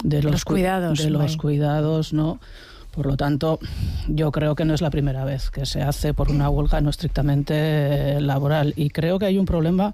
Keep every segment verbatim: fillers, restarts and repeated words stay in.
de los, los cuidados. De los cuidados, ¿no? Por lo tanto, yo creo que no es la primera vez que se hace por una huelga no estrictamente laboral. Y creo que hay un problema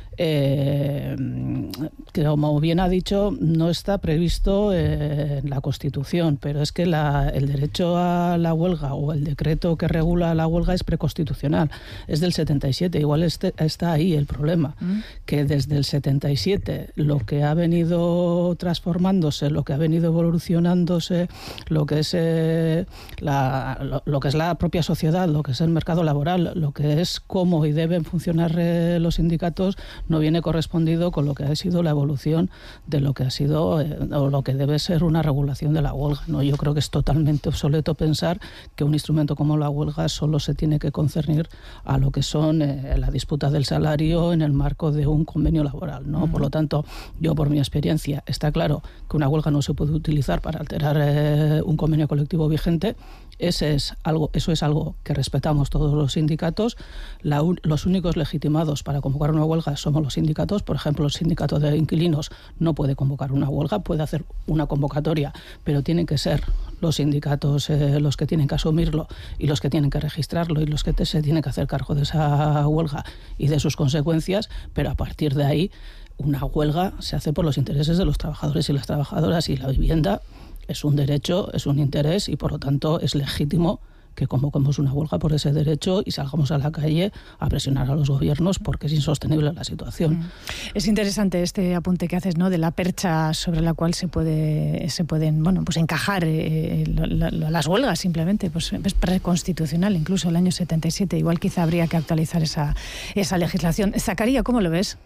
eh, que, como bien ha dicho, no está previsto eh, en la Constitución, pero es que la, el derecho a la huelga o el decreto que regula la huelga es preconstitucional, es del setenta y siete. Igual este, está ahí el problema, ¿Mm? que desde el setenta y siete lo que ha venido transformándose, lo que ha venido evolucionándose, lo que es eh, la, lo, lo que es la propia sociedad, lo que es el mercado laboral, lo que es cómo y deben funcionar eh, los sindicatos, no viene correspondido con lo que ha sido la evolución de lo que ha sido eh, o lo que debe ser una regulación de la huelga, ¿no? Yo creo que es totalmente obsoleto pensar que un instrumento como la huelga solo se tiene que concernir a lo que son eh, la disputa del salario en el marco de un convenio laboral, ¿no? Uh-huh. Por lo tanto, yo por mi experiencia, está claro que una huelga no se puede utilizar para alterar eh, un convenio colectivo vigente. Ese es algo, eso es algo que respetamos todos los sindicatos. La, los únicos legitimados para convocar una huelga somos los sindicatos. Por ejemplo, el sindicato de inquilinos no puede convocar una huelga, puede hacer una convocatoria, pero tienen que ser los sindicatos eh, los que tienen que asumirlo y los que tienen que registrarlo y los que te, se tienen que hacer cargo de esa huelga y de sus consecuencias, pero a partir de ahí una huelga se hace por los intereses de los trabajadores y las trabajadoras, y la vivienda es un derecho, es un interés, y por lo tanto es legítimo que convoquemos una huelga por ese derecho y salgamos a la calle a presionar a los gobiernos porque es insostenible la situación. Es interesante este apunte que haces, ¿no?, de la percha sobre la cual se puede se pueden bueno pues encajar eh, lo, lo, las huelgas. Simplemente pues es preconstitucional, incluso el año setenta y siete. Igual quizá habría que actualizar esa esa legislación. Zacarías, ¿cómo lo ves?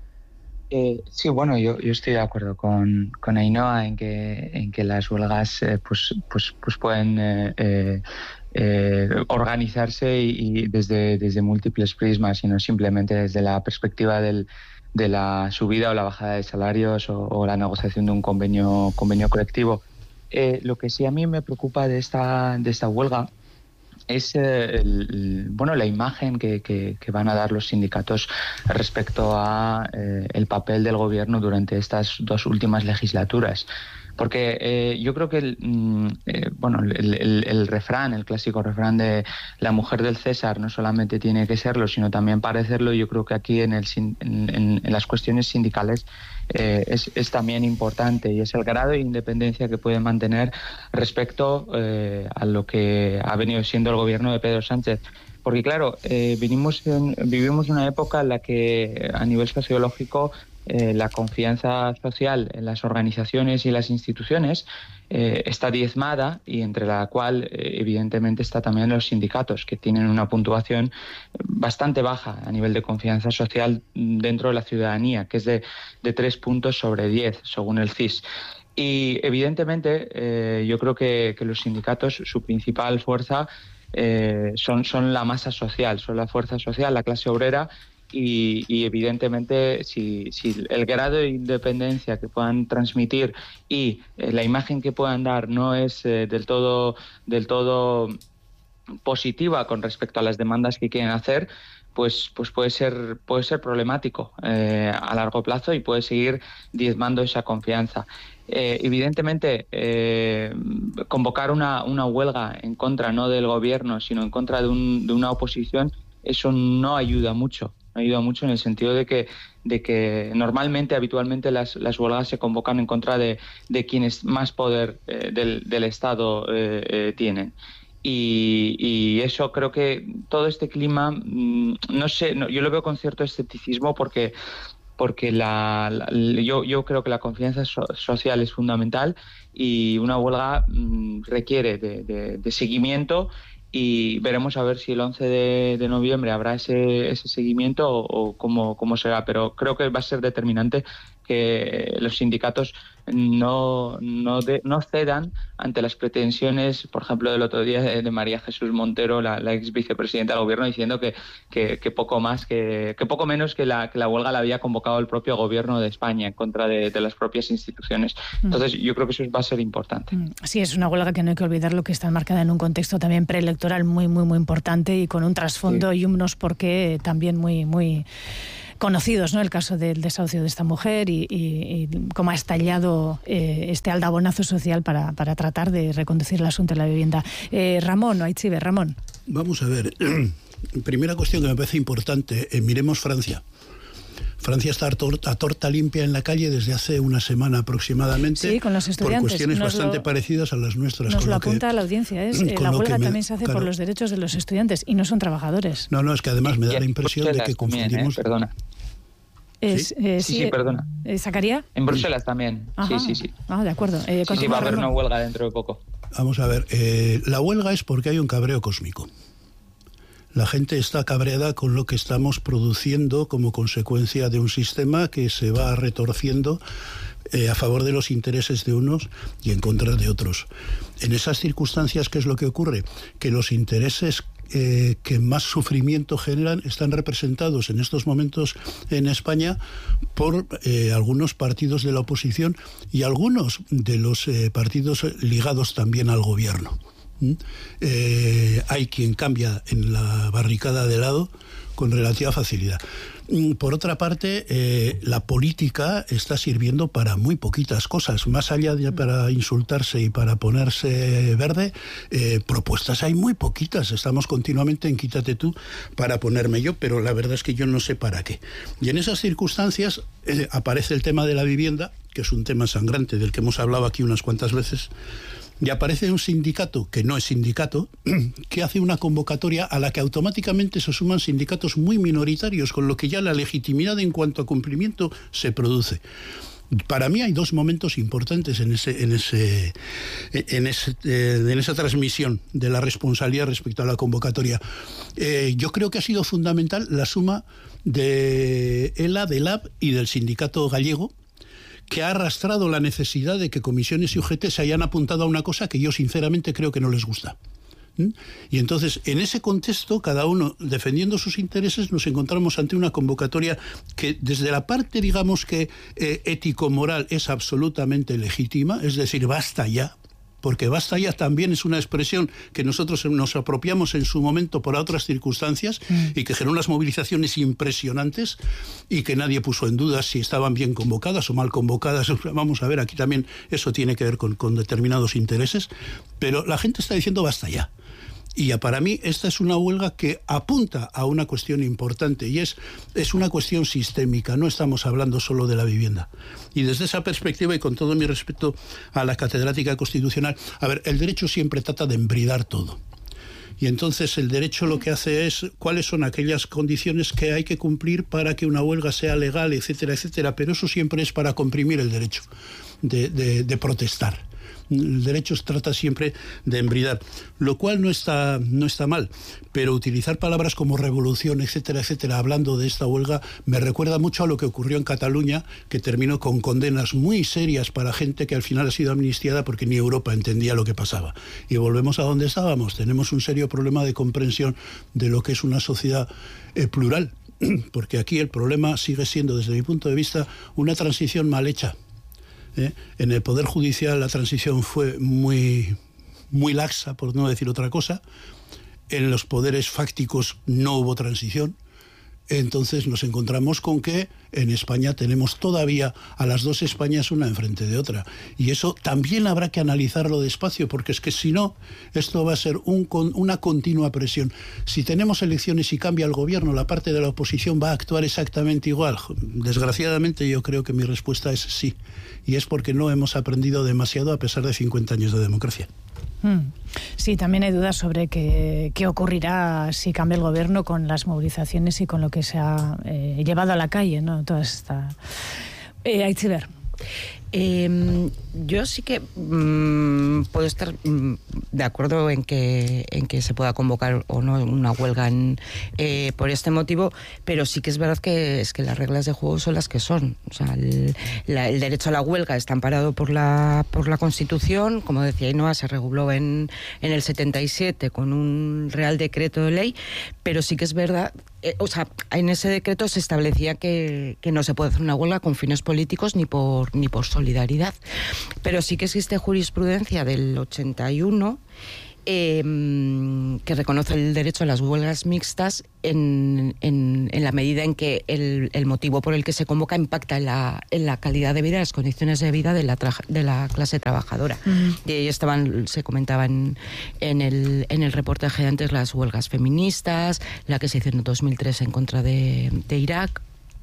Eh, sí, bueno, yo, yo estoy de acuerdo con, con Ainhoa en que en que las huelgas eh, pues pues pues pueden eh, eh, eh, organizarse y, y desde desde múltiples prismas, y no simplemente desde la perspectiva del de la subida o la bajada de salarios o, o la negociación de un convenio convenio colectivo. Eh, lo que sí a mí me preocupa de esta de esta huelga es eh, el, bueno la imagen que, que, que van a dar los sindicatos respecto a eh, el papel del gobierno durante estas dos últimas legislaturas. Porque eh, yo creo que el, eh, bueno, el, el, el refrán, el clásico refrán de la mujer del César no solamente tiene que serlo, sino también parecerlo. Yo creo que aquí en, el, en, en, en las cuestiones sindicales eh, es, es también importante, y es el grado de independencia que pueden mantener respecto eh, a lo que ha venido siendo el gobierno de Pedro Sánchez. Porque claro, eh, venimos en, vivimos una época en la que a nivel sociológico Eh, la confianza social en las organizaciones y las instituciones eh, está diezmada, y entre la cual eh, evidentemente está también los sindicatos, que tienen una puntuación bastante baja a nivel de confianza social dentro de la ciudadanía, que es de, de tres puntos sobre diez, según el C I S. Y evidentemente eh, yo creo que, que los sindicatos, su principal fuerza eh, son, son la masa social, son la fuerza social, la clase obrera. Y, y evidentemente si, si el grado de independencia que puedan transmitir y eh, la imagen que puedan dar no es eh, del todo del todo positiva con respecto a las demandas que quieren hacer, pues pues puede ser puede ser problemático eh, a largo plazo, y puede seguir diezmando esa confianza. Eh, evidentemente eh, convocar una, una huelga en contra no del gobierno, sino en contra de, un, de una oposición, eso no ayuda mucho. ayuda mucho en el sentido de que de que normalmente, habitualmente, las, las huelgas se convocan en contra de, de quienes más poder eh, del, del Estado eh, eh, tienen. Y, y eso, creo que todo este clima, no sé, no, yo lo veo con cierto escepticismo, porque porque la, la, yo, yo creo que la confianza so, social es fundamental, y una huelga mmm, requiere de, de, de seguimiento. Y veremos a ver si el once de, de noviembre habrá ese, ese seguimiento o, o cómo, cómo será. Pero creo que va a ser determinante que los sindicatos no, no, de, no cedan ante las pretensiones, por ejemplo, del otro día de María Jesús Montero, la, la ex vicepresidenta del gobierno, diciendo que, que, que poco más, que, que poco menos que la, que la huelga la había convocado el propio gobierno de España en contra de, de las propias instituciones. Entonces, yo creo que eso va a ser importante. Sí, es una huelga que no hay que olvidar, lo que está enmarcada en un contexto también preelectoral muy, muy, muy importante, y con un trasfondo sí. y unos porqué también muy, muy conocidos, ¿no? El caso del desahucio de esta mujer y, y, y cómo ha estallado eh, este aldabonazo social para, para tratar de reconducir el asunto de la vivienda. Eh, Ramón, Aitziber, Ramón. Vamos a ver, primera cuestión que me parece importante, eh, miremos Francia. Francia está a torta, a torta limpia en la calle desde hace una semana aproximadamente. Sí, con los estudiantes. Por cuestiones nos bastante lo, parecidas a las nuestras. Nos con lo lo que, apunta la audiencia. ¿eh? La huelga me, también se hace claro, por los derechos de los estudiantes y no son trabajadores. No, no, es que además me da la impresión de que confundimos... ¿eh? Perdona. Es, ¿Sí? Eh, sí, sí, sí, perdona. Eh, ¿Zacarías? En Bruselas también. Ajá. Sí, sí, sí. Ah, de acuerdo. Eh, sí, sí, va a haber una huelga dentro de poco. Vamos a ver, eh, la huelga es porque hay un cabreo cósmico. La gente está cabreada con lo que estamos produciendo como consecuencia de un sistema que se va retorciendo eh, a favor de los intereses de unos y en contra de otros. En esas circunstancias, ¿qué es lo que ocurre? Que los intereses eh, que más sufrimiento generan están representados en estos momentos en España por eh, algunos partidos de la oposición y algunos de los eh, partidos ligados también al gobierno. ¿Mm? Eh, hay quien cambia en la barricada de lado con relativa facilidad. Por otra parte, eh, la política está sirviendo para muy poquitas cosas. Más allá de para insultarse y para ponerse verde, eh, propuestas hay muy poquitas. Estamos continuamente en quítate tú para ponerme yo, pero la verdad es que yo no sé para qué. Y en esas circunstancias eh, aparece el tema de la vivienda, que es un tema sangrante del que hemos hablado aquí unas cuantas veces. Y aparece un sindicato, que no es sindicato, que hace una convocatoria a la que automáticamente se suman sindicatos muy minoritarios, con lo que ya la legitimidad en cuanto a cumplimiento se produce. Para mí hay dos momentos importantes en ese, en ese, en ese, en esa transmisión de la responsabilidad respecto a la convocatoria. Eh, yo creo que ha sido fundamental la suma de ELA, de L A B y del sindicato gallego, que ha arrastrado la necesidad de que comisiones y U G T se hayan apuntado a una cosa que yo sinceramente creo que no les gusta. ¿Mm? Y entonces, en ese contexto, cada uno defendiendo sus intereses, nos encontramos ante una convocatoria que desde la parte, digamos que eh, ético-moral es absolutamente legítima, es decir, basta ya. Porque basta ya también es una expresión que nosotros nos apropiamos en su momento por otras circunstancias mm. y que generó unas movilizaciones impresionantes y que nadie puso en duda si estaban bien convocadas o mal convocadas. Vamos a ver, aquí también eso tiene que ver con, con determinados intereses, pero la gente está diciendo basta ya. Y para mí esta es una huelga que apunta a una cuestión importante y es, es una cuestión sistémica, no estamos hablando solo de la vivienda. Y desde esa perspectiva y con todo mi respeto a la catedrática constitucional, a ver, el derecho siempre trata de embridar todo. Y entonces el derecho lo que hace es cuáles son aquellas condiciones que hay que cumplir para que una huelga sea legal, etcétera, etcétera, pero eso siempre es para comprimir el derecho de, de, de protestar. El derecho se trata siempre de embridar, lo cual no está, no está mal, pero utilizar palabras como revolución, etcétera, etcétera, hablando de esta huelga, me recuerda mucho a lo que ocurrió en Cataluña, que terminó con condenas muy serias para gente que al final ha sido amnistiada porque ni Europa entendía lo que pasaba. Y volvemos a donde estábamos, tenemos un serio problema de comprensión de lo que es una sociedad eh, plural, porque aquí el problema sigue siendo, desde mi punto de vista, una transición mal hecha. ¿Eh? En el Poder Judicial la transición fue muy, muy laxa, por no decir otra cosa. En los poderes fácticos no hubo transición. Entonces nos encontramos con que en España tenemos todavía a las dos Españas una enfrente de otra. Y eso también habrá que analizarlo despacio, porque es que si no, esto va a ser un, una continua presión. Si tenemos elecciones y cambia el gobierno, la parte de la oposición va a actuar exactamente igual. Desgraciadamente yo creo que mi respuesta es sí. Y es porque no hemos aprendido demasiado a pesar de cincuenta años de democracia. Sí, también hay dudas sobre qué, qué ocurrirá si cambia el gobierno con las movilizaciones y con lo que se ha eh, llevado a la calle, ¿no? Toda esta... Eh, Aitziber. Eh, yo sí que mmm, puedo estar mmm, de acuerdo en que en que se pueda convocar o no una huelga en, eh, por este motivo, pero sí que es verdad que es que las reglas de juego son las que son. O sea, el, la, el derecho a la huelga está amparado por la por la Constitución, como decía Ainhoa, se reguló en, en el setenta y siete con un Real Decreto de Ley, pero sí que es verdad, eh, o sea, en ese decreto se establecía que, que no se puede hacer una huelga con fines políticos ni por ni por solidaridad. Pero sí que existe jurisprudencia del ochenta y uno eh, que reconoce el derecho a las huelgas mixtas en, en, en la medida en que el, el motivo por el que se convoca impacta en la, en la calidad de vida, las condiciones de vida de la, tra de la clase trabajadora. Mm. Y ahí estaban, se comentaban en el, en el reportaje de antes las huelgas feministas, la que se hizo en dos mil tres en contra de, de Irak.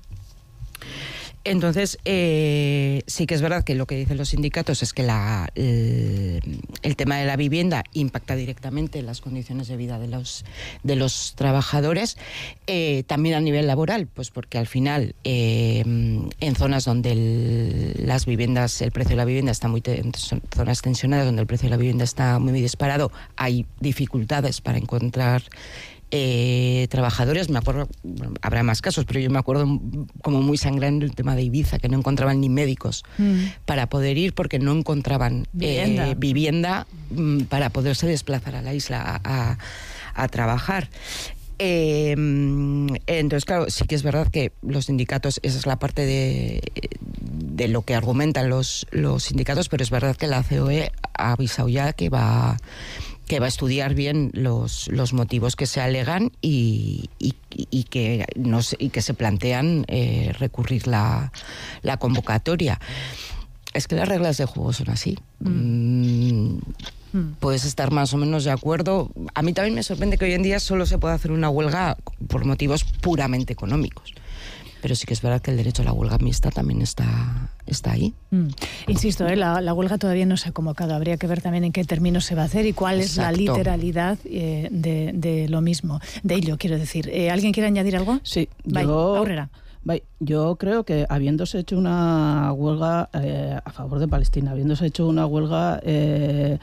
Entonces, eh, sí que es verdad que lo que dicen los sindicatos es que la, el, el tema de la vivienda impacta directamente en las condiciones de vida de los, de los trabajadores, eh, también a nivel laboral, pues porque al final eh, en zonas donde el, las viviendas, el precio de la vivienda está muy, te, en zonas tensionadas, donde el precio de la vivienda está muy disparado, hay dificultades para encontrar Eh, trabajadores. Me acuerdo, bueno, habrá más casos, pero yo me acuerdo como muy sangrante el tema de Ibiza, que no encontraban ni médicos mm. para poder ir porque no encontraban vivienda, eh, vivienda mm, para poderse desplazar a la isla a, a, a trabajar. Eh, entonces, claro, sí que es verdad que los sindicatos, esa es la parte de, de lo que argumentan los, los sindicatos, pero es verdad que la C O E ha avisado ya que va que va a estudiar bien los, los motivos que se alegan y, y, y, que, no se, y que se plantean eh, recurrir la, la convocatoria. Es que las reglas de juego son así. Mm. Mm. Puedes estar más o menos de acuerdo. A mí también me sorprende que hoy en día solo se pueda hacer una huelga por motivos puramente económicos. Pero sí que es verdad que el derecho a la huelga mixta también está, está ahí. Mm. Insisto, ¿eh? la, la huelga todavía no se ha convocado. Habría que ver también en qué términos se va a hacer y cuál Exacto. es la literalidad eh, de, de lo mismo. De ello, quiero decir. Eh, ¿Alguien quiere añadir algo? Sí. Bye. Yo... Aurrera. Yo creo que habiéndose hecho una huelga eh, a favor de Palestina, habiéndose hecho una huelga eh,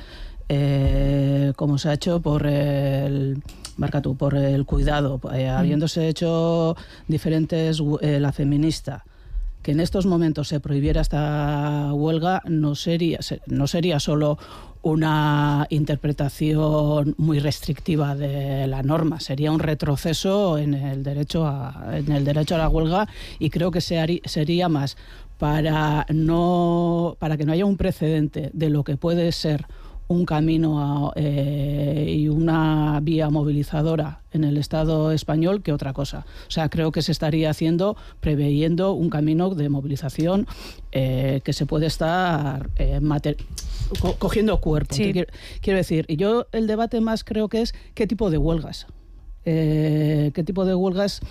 eh, como se ha hecho por el... Marca tú, por el cuidado, eh, mm. habiéndose hecho diferentes, eh, la feminista, que en estos momentos se prohibiera esta huelga, no sería, no sería solo una interpretación muy restrictiva de la norma, sería un retroceso en el derecho a, en el derecho a la huelga, y creo que se haría, sería más para, no, para que no haya un precedente de lo que puede ser un camino a, eh, y una vía movilizadora en el Estado español que otra cosa. O sea, creo que se estaría haciendo, preveyendo un camino de movilización eh, que se puede estar eh, mater- co- cogiendo cuerpo. Sí. Quiero, quiero decir, y yo el debate más creo que es qué tipo de huelgas. Eh, qué tipo de huelgas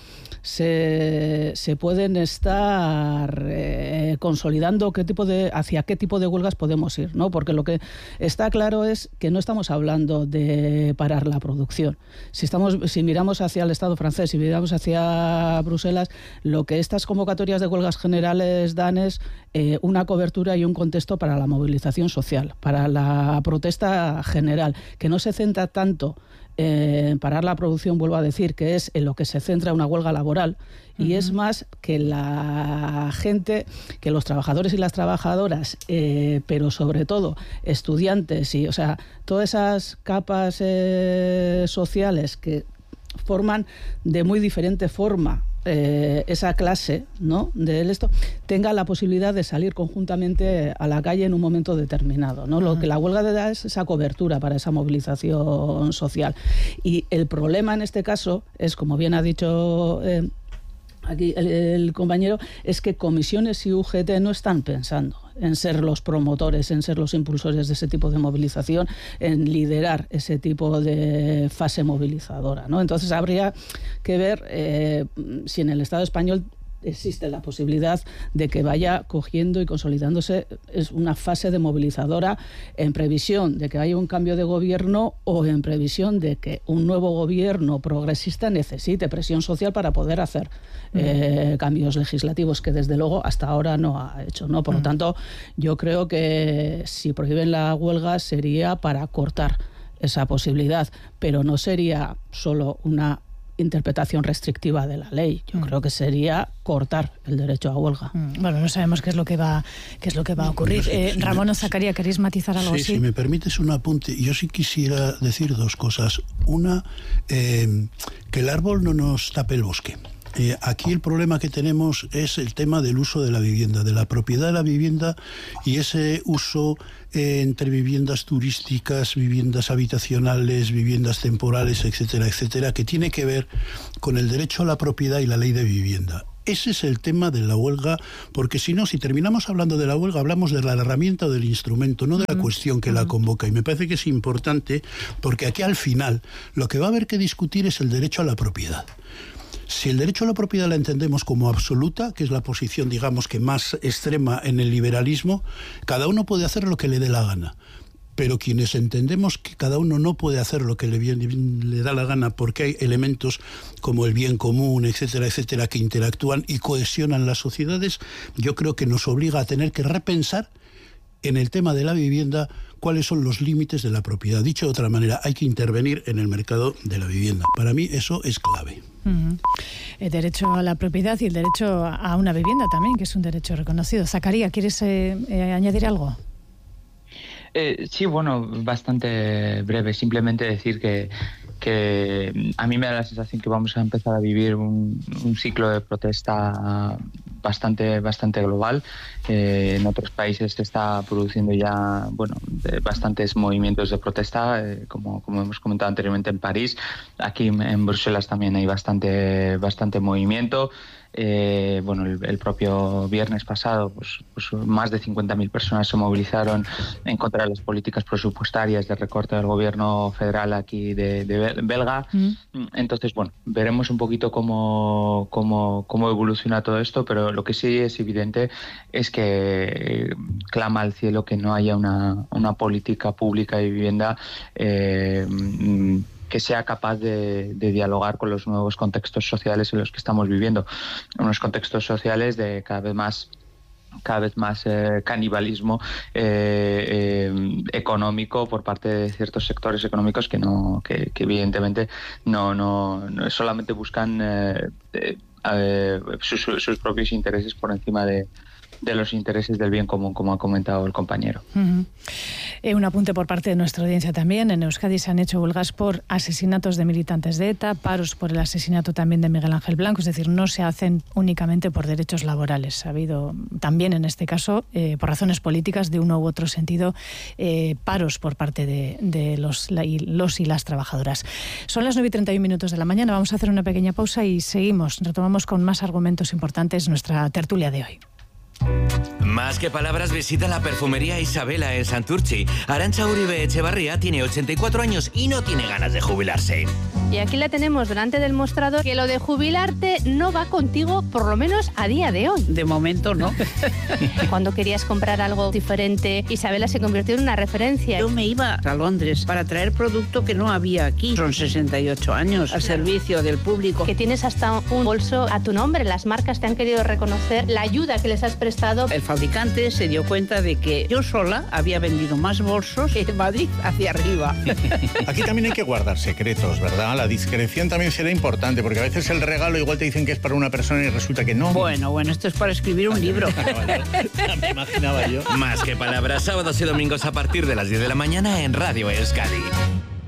se, se pueden estar eh, consolidando, qué tipo de, hacia qué tipo de huelgas podemos ir, ¿no? Porque lo que está claro es que no estamos hablando de parar la producción. Si estamos, si miramos hacia el Estado francés, si miramos hacia Bruselas, lo que estas convocatorias de huelgas generales dan es eh, una cobertura y un contexto para la movilización social, para la protesta general, que no se centra tanto en parar la producción, vuelvo a decir, que es en lo que se centra una huelga laboral, uh-huh. y es más que la gente, que los trabajadores y las trabajadoras, eh, pero sobre todo estudiantes, y o sea, todas esas capas eh, sociales que forman de muy diferente forma eh, esa clase, ¿no?, de esto, tenga la posibilidad de salir conjuntamente a la calle en un momento determinado, ¿no? Uh-huh. Lo que la huelga da es esa cobertura para esa movilización social. Y el problema en este caso es, como bien ha dicho eh, aquí el, el compañero, es que comisiones y U G T no están pensando en ser los promotores, en ser los impulsores de ese tipo de movilización, en liderar ese tipo de fase movilizadora, ¿no? Entonces habría que ver eh, si en el Estado español existe la posibilidad de que vaya cogiendo y consolidándose es una fase de movilizadora en previsión de que haya un cambio de gobierno o en previsión de que un nuevo gobierno progresista necesite presión social para poder hacer mm. eh, cambios legislativos que desde luego hasta ahora no ha hecho, ¿no? Por mm. lo tanto, yo creo que si prohíben la huelga sería para cortar esa posibilidad, pero no sería solo una interpretación restrictiva de la ley. Yo mm. creo que sería cortar el derecho a huelga. Mm. Bueno, no sabemos qué es lo que va, qué es lo que va a ocurrir. No, eh, si Ramón me, o Zacarías, ¿queréis matizar algo sí, así? Si me permites un apunte, yo sí quisiera decir dos cosas. Una, eh, que el árbol no nos tape el bosque. Eh, aquí el problema que tenemos es el tema del uso de la vivienda, de la propiedad de la vivienda y ese uso eh, entre viviendas turísticas, viviendas habitacionales, viviendas temporales, etcétera, etcétera, que tiene que ver con el derecho a la propiedad y la ley de vivienda. Ese es el tema de la huelga, porque si no, si terminamos hablando de la huelga, hablamos de la herramienta o del instrumento, no de la cuestión que la convoca. Y me parece que es importante, porque aquí al final lo que va a haber que discutir es el derecho a la propiedad. Si el derecho a la propiedad la entendemos como absoluta, que es la posición, digamos, que más extrema en el liberalismo, cada uno puede hacer lo que le dé la gana. Pero quienes entendemos que cada uno no puede hacer lo que le, viene, le da la gana porque hay elementos como el bien común, etcétera, etcétera, que interactúan y cohesionan las sociedades, yo creo que nos obliga a tener que repensar en el tema de la vivienda cuáles son los límites de la propiedad. Dicho de otra manera, hay que intervenir en el mercado de la vivienda. Para mí eso es clave. Uh-huh. El derecho a la propiedad y el derecho a una vivienda también, que es un derecho reconocido. Zacarías, ¿quieres eh, eh, añadir algo? Eh, sí, bueno, bastante breve. Simplemente decir que, que a mí me da la sensación que vamos a empezar a vivir un, un ciclo de protesta bastante, bastante global. Eh, en otros países se está produciendo ya, bueno, bastantes movimientos de protesta, eh, como, como hemos comentado anteriormente en París. Aquí en Bruselas también hay bastante, bastante movimiento. Eh, bueno, el, el propio viernes pasado, pues, pues más de cincuenta mil personas se movilizaron en contra de las políticas presupuestarias de recorte del gobierno federal aquí de, de belga. Mm. Entonces, bueno, veremos un poquito cómo, cómo, cómo evoluciona todo esto, pero lo que sí es evidente es que clama al cielo que no haya una, una política pública de vivienda eh, que sea capaz de, de dialogar con los nuevos contextos sociales en los que estamos viviendo. Unos contextos sociales de cada vez más cada vez más eh, canibalismo eh, eh, económico por parte de ciertos sectores económicos que no que, que evidentemente no, no, no solamente buscan eh, eh, eh, sus, sus propios intereses por encima de de los intereses del bien común, como ha comentado el compañero. Uh-huh. Eh, un apunte por parte de nuestra audiencia también. En Euskadi se han hecho huelgas por asesinatos de militantes de ETA, paros por el asesinato también de Miguel Ángel Blanco, es decir, no se hacen únicamente por derechos laborales. Ha habido también, en este caso, eh, por razones políticas, de uno u otro sentido, eh, paros por parte de, de los, la, y, los y las trabajadoras. Son las nueve y treinta y un minutos de la mañana. Vamos a hacer una pequeña pausa y seguimos. Retomamos con más argumentos importantes nuestra tertulia de hoy. Más que palabras, visita la perfumería Isabela en Santurtzi. Arantxa Uribe Echevarría tiene ochenta y cuatro años y no tiene ganas de jubilarse. Y aquí la tenemos delante del mostrador, que lo de jubilarte no va contigo, por lo menos a día de hoy. De momento no. Cuando querías comprar algo diferente, Isabela se convirtió en una referencia. Yo me iba a Londres para traer producto que no había aquí. Son sesenta y ocho años al servicio del público. Que tienes hasta un bolso a tu nombre. Las marcas te han querido reconocer la ayuda que les has prestado. El fabricante se dio cuenta de que yo sola había vendido más bolsos que Madrid hacia arriba. Aquí también hay que guardar secretos, ¿verdad? La discreción también será importante, porque a veces el regalo igual te dicen que es para una persona y resulta que no. Bueno, bueno, esto es para escribir un libro. Me imaginaba yo. Más que palabras, sábados y domingos a partir de las diez de la mañana en Radio Euskadi.